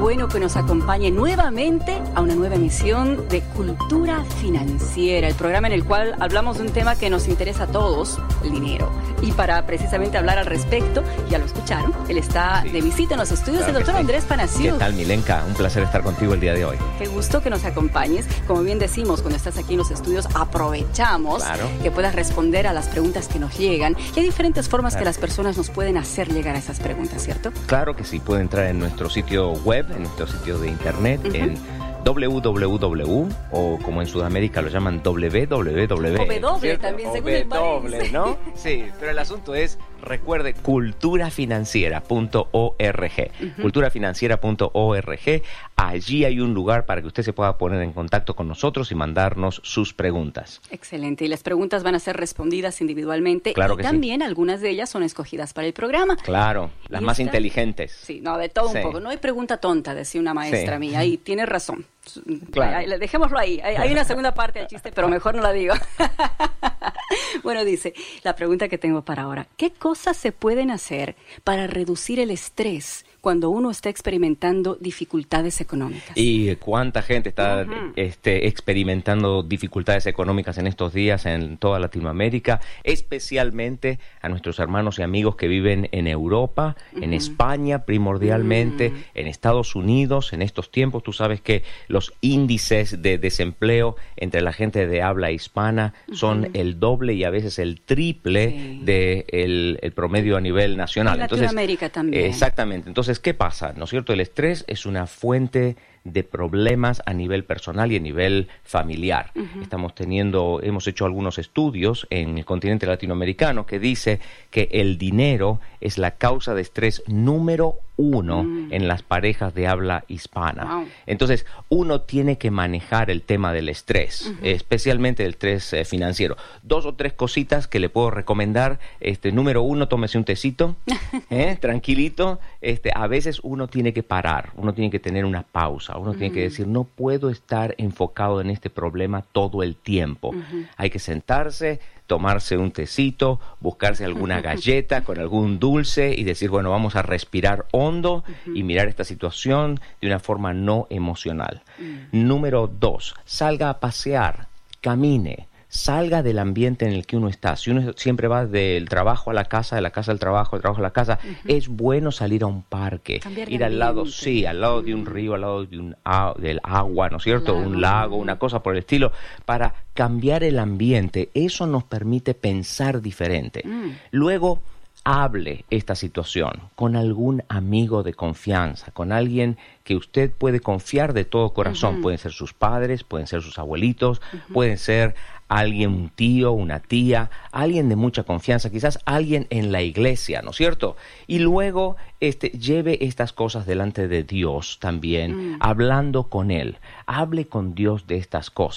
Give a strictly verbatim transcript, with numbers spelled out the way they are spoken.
bueno que nos acompañe nuevamente a una nueva emisión de Cultura Financiera, el programa en el cual hablamos de un tema que nos interesa a todos, el dinero. Y para precisamente hablar al respecto, ya lo escucharon, él está sí. de visita en los estudios claro del doctor sí. Andrés Panassiuk. ¿Qué tal, Milenka? Un placer estar contigo el día de hoy. Qué gusto que nos acompañes. Como bien decimos, cuando estás aquí en los estudios, aprovechamos claro. que puedas responder a las preguntas que nos llegan. Y hay diferentes formas claro. que las personas nos pueden hacer llegar a esas preguntas, ¿cierto? Claro que sí. Puede entrar en nuestro sitio web, en nuestro sitio de internet, uh-huh. en doble u doble u doble u o como en Sudamérica lo llaman doble u doble u doble u. O doble también, según el país. ¿No? Sí, pero el asunto es, recuerde, cultura financiera punto org. Uh-huh. cultura financiera punto org. Allí hay un lugar para que usted se pueda poner en contacto con nosotros y mandarnos sus preguntas. Excelente. Y las preguntas van a ser respondidas individualmente. Claro y que también sí. algunas de ellas son escogidas para el programa. Claro, las y más esta... inteligentes. Sí, no, de todo sí. un poco. No hay pregunta tonta, decía una maestra sí. mía. Y tiene razón. Claro. Dejémoslo ahí. Hay una segunda parte del chiste, pero mejor no la digo. Bueno, dice, la pregunta que tengo para ahora. ¿Qué cosas se pueden hacer para reducir el estrés cuando uno está experimentando dificultades económicas? ¿Y cuánta gente está uh-huh. este, experimentando dificultades económicas en estos días en toda Latinoamérica? Especialmente a nuestros hermanos y amigos que viven en Europa, uh-huh. en España primordialmente, uh-huh. en Estados Unidos. En estos tiempos tú sabes que los índices de desempleo entre la gente de habla hispana uh-huh. son el doble y a veces el triple sí. del de el promedio a nivel nacional. En Latinoamérica Entonces, también. Eh, exactamente. Entonces, ¿qué pasa? ¿No es cierto? El estrés es una fuente de problemas a nivel personal y a nivel familiar. Uh-huh. Estamos teniendo, hemos hecho algunos estudios en el continente latinoamericano que dice que el dinero es la causa de estrés número uno mm. en las parejas de habla hispana. Wow. Entonces, uno tiene que manejar el tema del estrés, uh-huh. especialmente el estrés eh, financiero. Dos o tres cositas que le puedo recomendar. Este, número uno, tómese un tecito, eh, tranquilito. Este, a veces uno tiene que parar, uno tiene que tener una pausa. Uno uh-huh. tiene que decir, no puedo estar enfocado en este problema todo el tiempo. Uh-huh. Hay que sentarse, tomarse un tecito, buscarse alguna galleta con algún dulce y decir, bueno, vamos a respirar hondo uh-huh. y mirar esta situación de una forma no emocional. Uh-huh. Número dos, salga a pasear, camine. Salga del ambiente en el que uno está. Si uno siempre va del trabajo a la casa, de la casa al trabajo, del trabajo a la casa, uh-huh. es bueno salir a un parque, cambiar ir al lado, sí, al lado uh-huh. de un río, al lado de un del agua, ¿no es cierto? Lago. Un lago, una cosa por el estilo, para cambiar el ambiente. Eso nos permite pensar diferente. Uh-huh. Luego, hable esta situación con algún amigo de confianza, con alguien que usted puede confiar de todo corazón. Uh-huh. Pueden ser sus padres, pueden ser sus abuelitos, uh-huh. pueden ser alguien, un tío, una tía, alguien de mucha confianza, quizás alguien en la iglesia, ¿no es cierto? Y luego este, lleve estas cosas delante de Dios también, mm. hablando con Él. Hable con Dios de estas cosas.